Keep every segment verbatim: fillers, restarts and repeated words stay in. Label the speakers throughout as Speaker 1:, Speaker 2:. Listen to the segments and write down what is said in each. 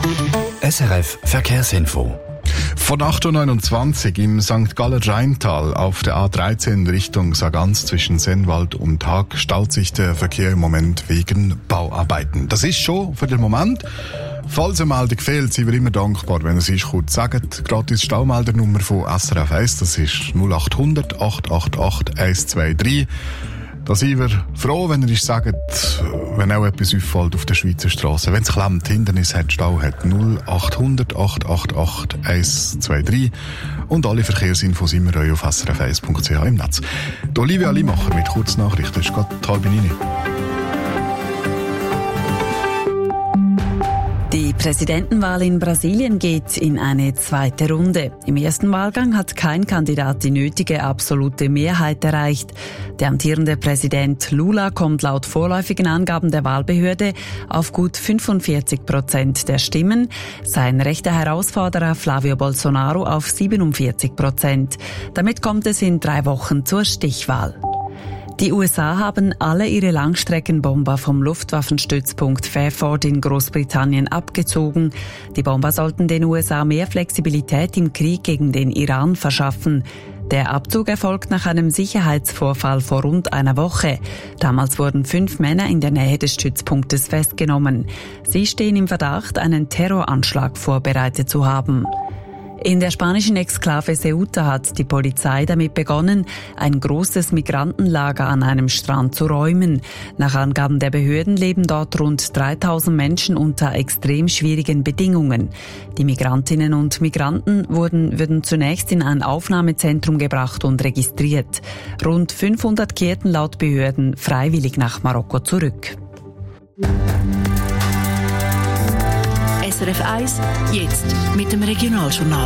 Speaker 1: S R F Verkehrsinfo.
Speaker 2: Von acht Uhr neunundzwanzig im Sankt Galler Rheintal auf der A dreizehn Richtung Sargans zwischen Sennwald und Haag staut sich der Verkehr im Moment wegen Bauarbeiten. Das ist schon für den Moment. Falls eine Meldung fehlt, sind wir immer dankbar, wenn ihr sie kurz sagt. Gratis Staumeldernummer von S R F eins, das ist null acht hundert acht acht acht eins zwei drei. Da sind wir froh, wenn ihr uns sagt, wenn auch etwas auffällt auf der Schweizer Straße. Wenn es klemmt, Hindernis hat, Stau hat. null acht hundert acht acht acht eins zwei drei. Und alle Verkehrsinfos immer auf s r f eins punkt c h im Netz. Die Olivia Limacher mit Kurznachrichten. Es ist gerade halb neun.
Speaker 3: Die Präsidentenwahl in Brasilien geht in eine zweite Runde. Im ersten Wahlgang hat kein Kandidat die nötige absolute Mehrheit erreicht. Der amtierende Präsident Lula kommt laut vorläufigen Angaben der Wahlbehörde auf gut fünfundvierzig Prozent der Stimmen, sein rechter Herausforderer Flavio Bolsonaro auf siebenundvierzig Prozent. Damit kommt es in drei Wochen zur Stichwahl. Die U S A haben alle ihre Langstreckenbomber vom Luftwaffenstützpunkt Fairford in Großbritannien abgezogen. Die Bomber sollten den U S A mehr Flexibilität im Krieg gegen den Iran verschaffen. Der Abzug erfolgt nach einem Sicherheitsvorfall vor rund einer Woche. Damals wurden fünf Männer in der Nähe des Stützpunktes festgenommen. Sie stehen im Verdacht, einen Terroranschlag vorbereitet zu haben. In der spanischen Exklave Ceuta hat die Polizei damit begonnen, ein großes Migrantenlager an einem Strand zu räumen. Nach Angaben der Behörden leben dort rund dreitausend Menschen unter extrem schwierigen Bedingungen. Die Migrantinnen und Migranten wurden, würden zunächst in ein Aufnahmezentrum gebracht und registriert. Rund fünfhundert kehrten laut Behörden freiwillig nach Marokko zurück.
Speaker 4: S R F eins, jetzt mit dem Regionaljournal.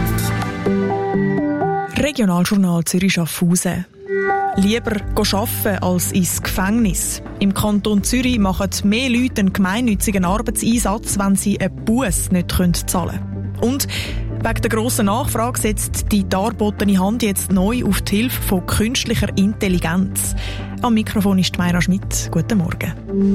Speaker 5: Regionaljournal Zürich-Schaffhausen. Lieber arbeiten als ins Gefängnis. Im Kanton Zürich machen mehr Leute einen gemeinnützigen Arbeitseinsatz, wenn sie einen Buss nicht zahlen können. Und wegen der grossen Nachfrage setzt die darbotene Hand jetzt neu auf die Hilfe von künstlicher Intelligenz. Am Mikrofon ist Mayra Schmidt. Guten Morgen.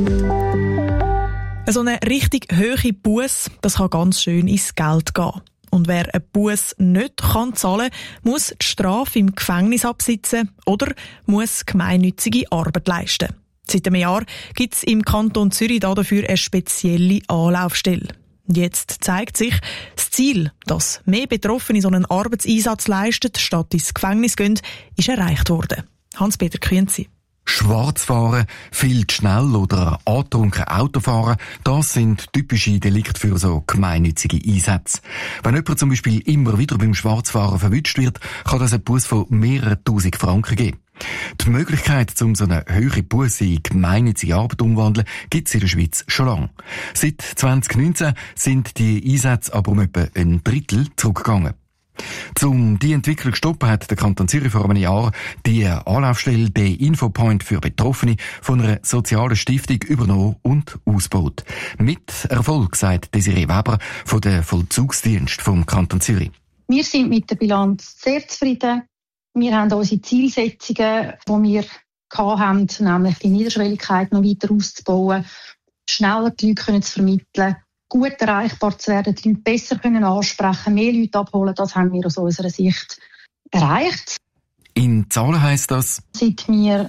Speaker 5: So eine richtig hohe Buss, das kann ganz schön ins Geld gehen. Und wer einen Buss nicht kann zahlen kann, muss die Strafe im Gefängnis absitzen oder muss gemeinnützige Arbeit leisten. Seit einem Jahr gibt es im Kanton Zürich dafür eine spezielle Anlaufstelle. Jetzt zeigt sich, das Ziel, dass mehr Betroffene so einen Arbeitseinsatz leisten, statt ins Gefängnis gehen, ist erreicht worden. Hans-Peter Künzi.
Speaker 6: Schwarz fahren, viel zu schnell oder angetrunken Auto fahren, das sind typische Delikte für so gemeinnützige Einsätze. Wenn jemand zum Beispiel immer wieder beim Schwarzfahren verwünscht wird, kann das einen Buss von mehreren tausend Franken geben. Die Möglichkeit, um so eine höhere Busse in gemeinnützige Arbeit umzuwandeln, gibt es in der Schweiz schon lange. Seit zwanzig neunzehn sind die Einsätze aber um etwa ein Drittel zurückgegangen. Um die Entwicklung zu stoppen, hat der Kanton Zürich vor einem Jahr die Anlaufstelle, den Infopoint für Betroffene, von einer sozialen Stiftung übernommen und ausgebaut. Mit Erfolg, sagt Desiree Weber von der Vollzugsdienst vom Kanton Zürich.
Speaker 7: Wir sind mit der Bilanz sehr zufrieden. Wir haben unsere Zielsetzungen, die wir hatten, nämlich die Niederschwelligkeit noch weiter auszubauen, schneller die Leute zu vermitteln, gut erreichbar zu werden, die Leute besser können ansprechen, mehr Leute abholen, das haben wir aus unserer Sicht erreicht.
Speaker 6: In Zahlen heisst das?
Speaker 7: Seit wir